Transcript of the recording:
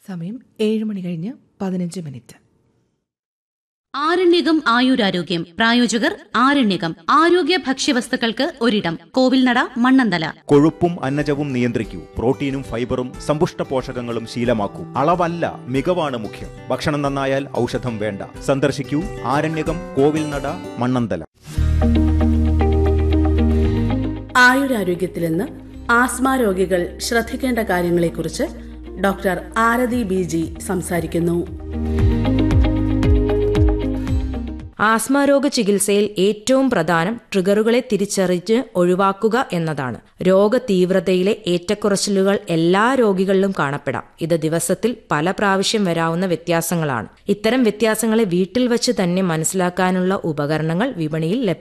സമയം 7 മണി കഴിഞ്ഞ് 15 മിനിറ്റ്. ആരണ്യകം ആയുരാരോഗ്യം പ്രായോജകർ ആരണ്യകം ആരോഗ്യ ഭക്ഷ്യവസ്തുക്കൾക്ക് ഒരിടം കോവിൽനട മണ്ണന്തല. കൊഴുപ്പും അന്നജവും നിയന്ത്രിക്കൂ. പ്രോട്ടീനും ഫൈബറും സമ്പുഷ്ട പോഷകങ്ങളും ശീലമാക്കൂ. അളവല്ല മികവാണ് മുഖ്യം. ഭക്ഷണം നന്നായാൽ ഔഷധം വേണ്ട. സന്ദർശിക്കൂ ആരണ്യകം കോവിൽനട മണ്ണന്തല. ആയുരാരോഗ്യത്തിൽ നിന്ന് ആസ്മ രോഗികൾ ശ്രദ്ധിക്കേണ്ട കാര്യങ്ങളെക്കുറിച്ച് ഡോക്ടർ ആരതി ബി.ജി. സംസാരിക്കുന്നു. ആസ്മരോഗ ചികിത്സയിൽ ഏറ്റവും പ്രധാനം ട്രിഗറുകളെ തിരിച്ചറിഞ്ഞ് ഒഴിവാക്കുക എന്നതാണ്. രോഗതീവ്രതയിലെ ഏറ്റക്കുറച്ചിലുകൾ എല്ലാ രോഗികളിലും കാണപ്പെടാം. ഇത് ദിവസത്തിൽ പല പ്രാവശ്യം വരാവുന്ന വ്യത്യാസങ്ങളാണ്. ഇത്തരം വ്യത്യാസങ്ങളെ വീട്ടിൽ വച്ച് തന്നെ മനസ്സിലാക്കാനുള്ള ഉപകരണങ്ങൾ വിപണിയിൽ